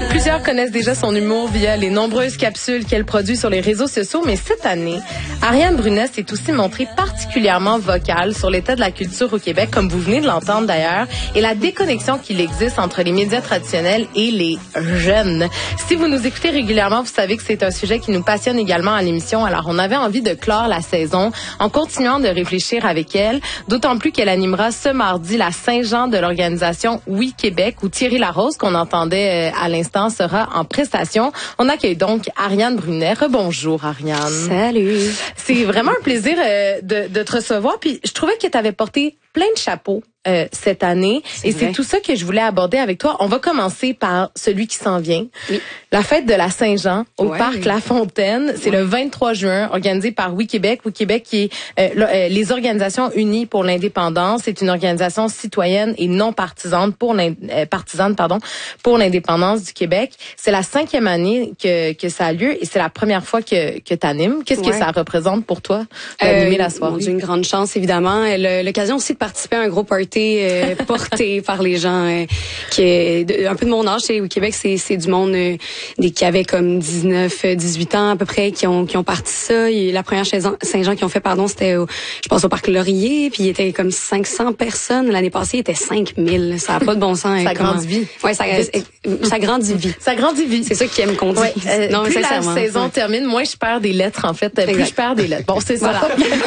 Plusieurs connaissent déjà son humour via les nombreuses capsules qu'elle produit sur les réseaux sociaux, mais cette année, Ariane Brunet s'est aussi montrée particulièrement vocale sur l'état de la culture au Québec, comme vous venez de l'entendre d'ailleurs, et la déconnexion qu'il existe entre les médias traditionnels et les jeunes. Si vous nous écoutez régulièrement, vous savez que c'est un sujet qui nous passionne également à l'émission, alors on avait envie de clore la saison en continuant de réfléchir avec elle, d'autant plus qu'elle animera ce mardi la Saint-Jean de l'organisation Oui Québec, où Thierry Larose, qu'on entendait à l'instant, sera en prestation. On accueille donc Ariane Brunet. Rebonjour, Ariane. Salut. C'est vraiment un plaisir de te recevoir. Puis je trouvais que tu avais porté plein de chapeaux cette année. Et c'est tout ça que je voulais aborder avec toi. On va commencer par celui qui s'en vient. Oui. La fête de la Saint-Jean au Parc La Fontaine. C'est le 23 juin, organisé par Oui Québec. Oui Québec qui est les Organisations Unies pour l'Indépendance. C'est une organisation citoyenne et non partisane pour l'indépendance du Québec. C'est la 5e année que ça a lieu et c'est la première fois que tu animes. Qu'est-ce que ça représente pour toi d'animer la soirée? J'ai une grande chance, évidemment. L'occasion aussi de participer à un gros party porté par les gens qui est un peu de mon âge. Chez Québec, c'est du monde qui avait comme 19, 18 ans à peu près qui ont parti ça. Et la première Saint-Jean qu'ils ont fait, c'était je pense au Parc Laurier, puis il était comme 500 personnes. L'année passée, il était 5000. Ça n'a pas de bon sens. Ça grandit vite. Ouais, ça grandit vite. Ça grandit vite. C'est ça qui aime qu'on dise. Non, plus la saison termine, moins je perds des lettres, en fait. Plus je perds des lettres. Bon, c'est ça.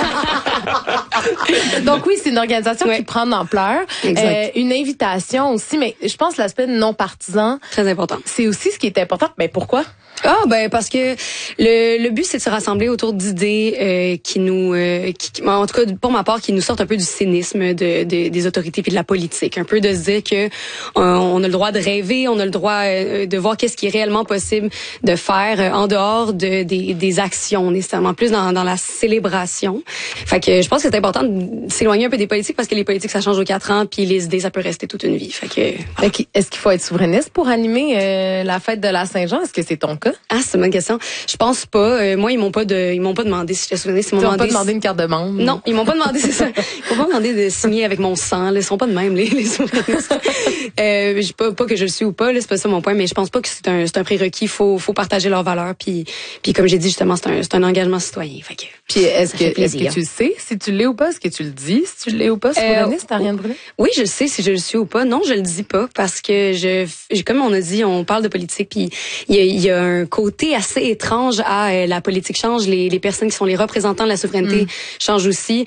Donc oui, c'est une organisation qui prend de l'ampleur. Une invitation aussi, mais je pense que l'aspect non partisan. Très important. C'est aussi ce qui est important. Mais pourquoi? Parce que le but, c'est de se rassembler autour d'idées qui nous, en tout cas pour ma part, qui nous sortent un peu du cynisme des autorités puis de la politique. Un peu de se dire que on a le droit de rêver, on a le droit de voir qu'est-ce qui est réellement possible de faire en dehors des actions, nécessairement plus dans la célébration. Fait que je pense que c'est important de s'éloigner un peu des politiques parce que les politiques, ça change aux 4 ans puis les idées, ça peut rester toute une vie. Fait que est-ce qu'il faut être souverainiste pour animer la fête de la Saint-Jean? Est-ce que c'est ton cas? C'est une bonne question. Je pense pas. Moi, ils m'ont pas demandé si j'étais souverainiste. Ils m'ont pas demandé une carte de membre. Non, ils m'ont pas demandé, c'est ça. Ils m'ont pas demandé de signer avec mon sang. Là. Ils sont pas de même, les souverainistes. Pas que je le suis ou pas, là, c'est pas ça mon point, mais je pense pas que c'est un prérequis. Faut partager leurs valeurs. Puis comme j'ai dit, justement, c'est un engagement citoyen. Fait que, puis est-ce que tu le sais si tu l'es ou pas? Est-ce que tu le dis si tu l'es ou pas, souverainiste, Ariane Brunet? Oui, je sais si je le suis ou pas. Non, je le dis pas parce que comme on a dit, on parle de politique puis il y a un côté assez étrange à la politique change, les personnes qui sont les représentants de la souveraineté changent aussi.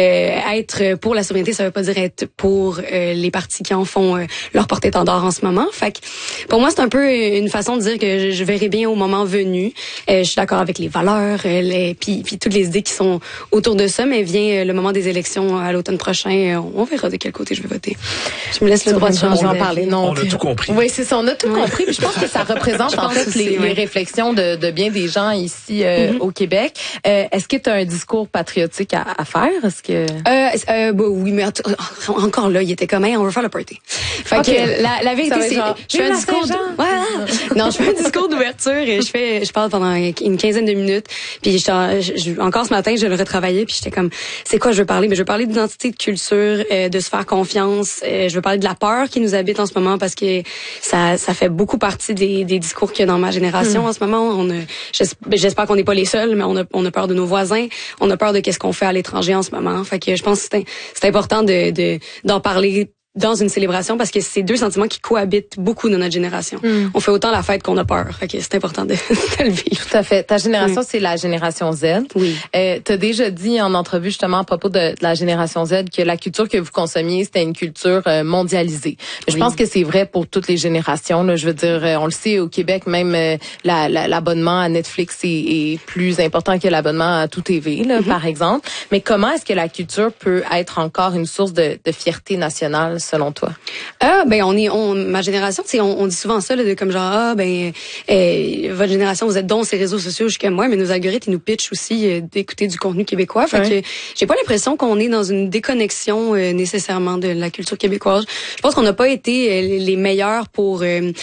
Être pour la souveraineté, ça veut pas dire être pour les partis qui en font leur porte-étendard en ce moment. Fait que pour moi, c'est un peu une façon de dire que je verrai bien au moment venu. Je suis d'accord avec les valeurs, puis toutes les idées qui sont autour de ça, mais vient le moment des élections à l'automne prochain, on verra de quel côté je vais voter. Je me laisse le droit de changer. En parler. Non, on a tout compris. Oui, c'est ça, on a tout compris. Puis je pense que ça représente en fait les réflexions de bien des gens ici au Québec. Est-ce que tu as un discours patriotique à faire? Est-ce que oui, mais encore là, il était comme on va faire le party. Fait que la vérité, c'est je fais un discours je fais un discours d'ouverture et je parle pendant une quinzaine de minutes. Puis encore ce matin, je le retravaillais puis j'étais comme c'est quoi je veux parler? Mais je veux parler d'identité, de culture, de se faire confiance. Je veux parler de la peur qui nous habite en ce moment parce que ça fait beaucoup partie des discours qu'il y a dans ma génération en ce moment. J'espère qu'on n'est pas les seuls, mais on a peur de nos voisins, on a peur de qu'est-ce qu'on fait à l'étranger en ce moment. Fait que je pense que c'est important d'en parler dans une célébration parce que c'est deux sentiments qui cohabitent beaucoup dans notre génération. On fait autant la fête qu'on a peur. Fait que c'est important de le vivre. Tout à fait. Ta génération, c'est la génération Z. Oui. T'as déjà dit en entrevue justement à propos de la génération Z que la culture que vous consommiez, c'était une culture mondialisée. Je pense que c'est vrai pour toutes les générations. Là. Je veux dire, on le sait au Québec, même l'abonnement à Netflix est plus important que l'abonnement à Tout TV, là, par exemple. Mais comment est-ce que la culture peut être encore une source de fierté nationale selon toi? Ma génération, on dit souvent ça, là, de comme genre, votre génération, vous êtes dans ces réseaux sociaux jusqu'à moi, mais nos algorithmes, ils nous pitchent aussi d'écouter du contenu québécois. Fait que j'ai pas l'impression qu'on est dans une déconnexion nécessairement de la culture québécoise. Je pense qu'on n'a pas été les meilleurs pour